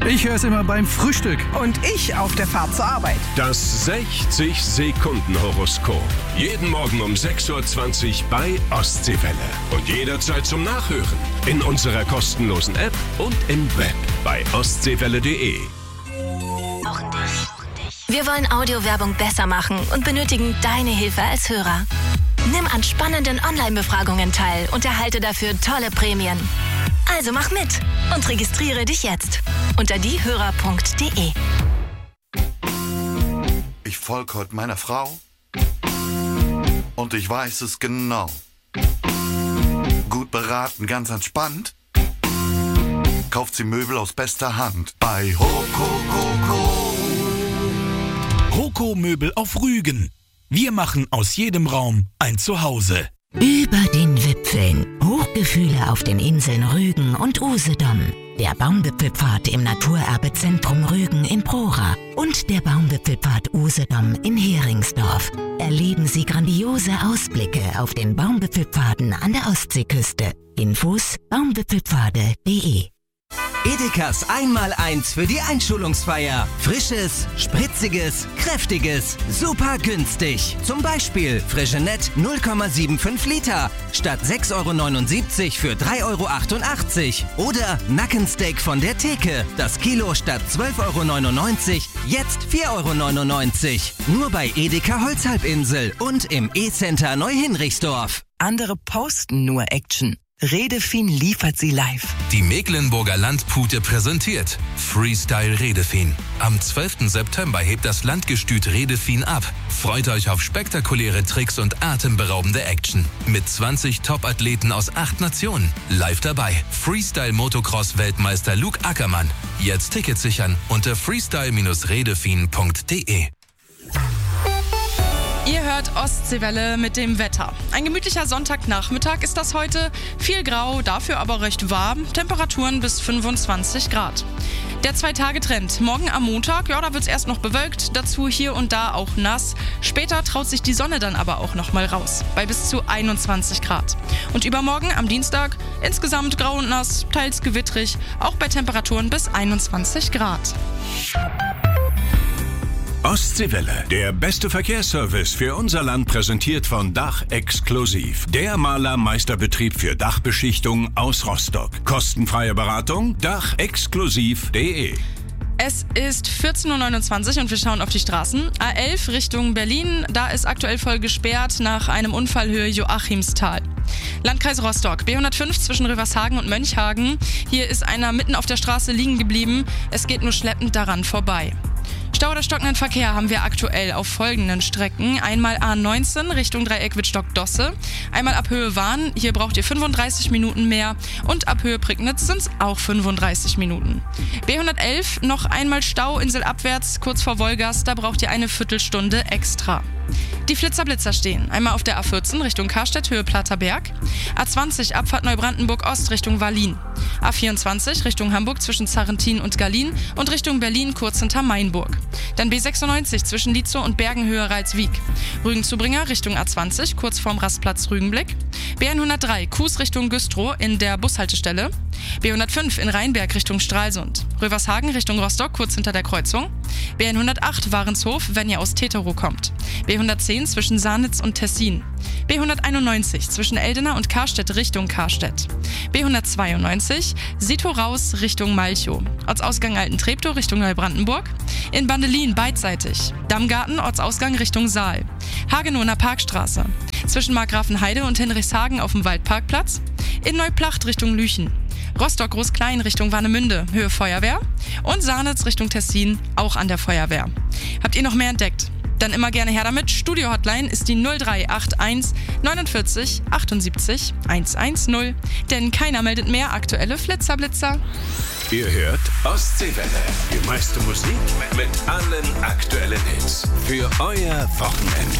Ich höre es immer beim Frühstück. Und ich auf der Fahrt zur Arbeit. Das 60-Sekunden-Horoskop. Jeden Morgen um 6.20 Uhr bei Ostseewelle. Und jederzeit zum Nachhören. In unserer kostenlosen App und im Web bei ostseewelle.de. Wir wollen Audiowerbung besser machen und benötigen deine Hilfe als Hörer. Nimm an spannenden Online-Befragungen teil und erhalte dafür tolle Prämien. Also mach mit und registriere dich jetzt unter diehörer.de. Ich folge heute meiner Frau und ich weiß es genau. Gut beraten, ganz entspannt, kauft sie Möbel aus bester Hand bei Hokokoko. Hoko Möbel auf Rügen. Wir machen aus jedem Raum ein Zuhause. Über den Wipfeln. Hochgefühle auf den Inseln Rügen und Usedom. Der Baumwipfelpfad im Naturerbezentrum Rügen in Prora und der Baumwipfelpfad Usedom in Heringsdorf. Erleben Sie grandiose Ausblicke auf den Baumwipfelpfaden an der Ostseeküste. Infos baumwipfelpfade.de. Edekas 1x1 für die Einschulungsfeier. Frisches, spritziges, kräftiges, super günstig. Zum Beispiel Frigenet 0,75 Liter statt 6,79 € für 3,88 € oder Nackensteak von der Theke. Das Kilo statt 12,99 € jetzt 4,99 €. Nur bei Edeka Holzhalbinsel und im E-Center Neuhinrichsdorf. Andere posten nur Action. Redefin liefert sie live. Die Mecklenburger Landpute präsentiert Freestyle Redefin. Am 12. September hebt das Landgestüt Redefin ab. Freut euch auf spektakuläre Tricks und atemberaubende Action. Mit 20 Top-Athleten aus 8 Nationen. Live dabei Freestyle-Motocross-Weltmeister Luke Ackermann. Jetzt Tickets sichern unter freestyle-redefin.de. Ihr hört Ostseewelle mit dem Wetter. Ein gemütlicher Sonntagnachmittag ist das heute. Viel grau, dafür aber recht warm. Temperaturen bis 25 Grad. Der 2-Tage-Trend. Morgen am Montag, ja, da wird es erst noch bewölkt. Dazu hier und da auch nass. Später traut sich die Sonne dann aber auch noch mal raus. Bei bis zu 21 Grad. Und übermorgen am Dienstag insgesamt grau und nass, teils gewittrig. Auch bei Temperaturen bis 21 Grad. Ostseewelle, der beste Verkehrsservice für unser Land, präsentiert von Dach Exklusiv. Der Malermeisterbetrieb für Dachbeschichtung aus Rostock. Kostenfreie Beratung, dachexklusiv.de. Es ist 14.29 Uhr und wir schauen auf die Straßen. A11 Richtung Berlin, da ist aktuell voll gesperrt nach einem Unfall Höhe Joachimsthal. Landkreis Rostock, B105 zwischen Rövershagen und Mönchhagen. Hier ist einer mitten auf der Straße liegen geblieben. Es geht nur schleppend daran vorbei. Stau oder stockenden Verkehr haben wir aktuell auf folgenden Strecken. Einmal A19 Richtung Dreieck Wittstock-Dosse. Einmal ab Höhe Wahn, hier braucht ihr 35 Minuten mehr. Und ab Höhe Prignitz sind es auch 35 Minuten. B111 noch einmal Stau inselabwärts, kurz vor Wolgast, da braucht ihr eine Viertelstunde extra. Die Flitzer-Blitzer stehen. Einmal auf der A14 Richtung Karstedt, Höhe Platterberg. A20 Abfahrt Neubrandenburg Ost Richtung Wallin. A24 Richtung Hamburg zwischen Zarrentin und Gallien und Richtung Berlin kurz hinter Mainburg. Dann B96 zwischen Lietzow und Bergen-Höhe Ralswiek. Rügen-Zubringer Richtung A20 kurz vorm Rastplatz Rügenblick. B103 Kues Richtung Güstrow in der Bushaltestelle. B105 in Rheinberg Richtung Stralsund. Rövershagen Richtung Rostock kurz hinter der Kreuzung. B108 Warenshof, wenn ihr aus Teterow kommt. B110 zwischen Sahnitz und Tessin. B191 zwischen Eldena und Karstedt Richtung Karstedt. B192 Sito raus Richtung Malchow. Ortsausgang Altentreptow Richtung Neubrandenburg. In Bandelin beidseitig. Dammgarten Ortsausgang Richtung Saal. Hagenower Parkstraße. Zwischen Markgrafenheide und Hinrichshagen auf dem Waldparkplatz. In Neuplacht Richtung Lüchen. Rostock Groß-Klein Richtung Warnemünde, Höhe Feuerwehr. Und Sahnitz Richtung Tessin, auch an der Feuerwehr. Habt ihr noch mehr entdeckt? Dann immer gerne her damit. Studio-Hotline ist die 0381 49 78 110. Denn keiner meldet mehr aktuelle Flitzer-Blitzer. Ihr hört Ostseewelle. Die meiste Musik mit allen aktuellen Hits. Für euer Wochenende.